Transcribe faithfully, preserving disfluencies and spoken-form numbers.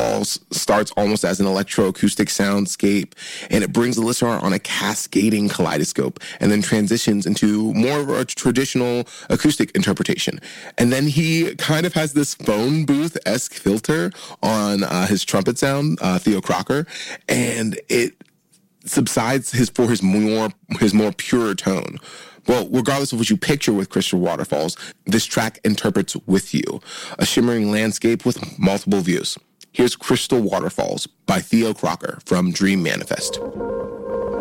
Waterfalls starts almost as an electroacoustic soundscape, and it brings the listener on a cascading kaleidoscope, and then transitions into more of a traditional acoustic interpretation. And then he kind of has this phone booth-esque filter on uh, his trumpet sound, uh, Theo Crocker, and it subsides his for his more his more pure tone. Well, regardless of what you picture with Crystal Waterfalls, this track interprets with you, a shimmering landscape with multiple views. Here's Crystal Waterfalls by Theo Crocker from Dream Manifest.